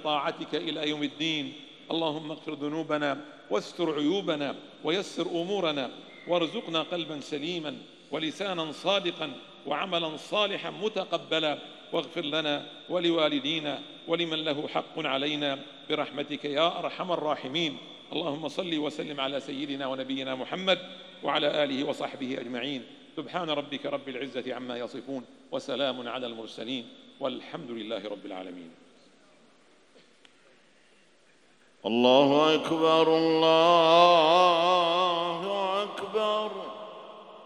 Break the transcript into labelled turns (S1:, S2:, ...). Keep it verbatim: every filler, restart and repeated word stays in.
S1: طاعتك إلى يوم الدين. اللهم اغفر ذنوبنا واستر عيوبنا ويسر أمورنا، وارزقنا قلبا سليما ولسانا صادقا وعملا صالحا متقبلا، واغفر لنا ولوالدينا ولمن له حق علينا برحمتك يا أرحم الراحمين. اللهم صل وسلم على سيدنا ونبينا محمد وعلى آله وصحبه أجمعين. سبحان ربك رب العزة عما يصفون، وسلام على المرسلين، والحمد لله رب العالمين.
S2: الله أكبر الله